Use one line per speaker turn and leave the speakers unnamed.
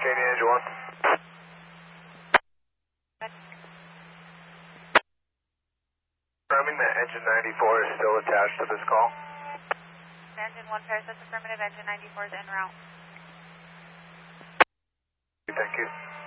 Katie, Angel 1. Confirming that engine 94 is still attached to this call.
Engine 1 Parasite affirmative, engine 94 is en route.
Thank you.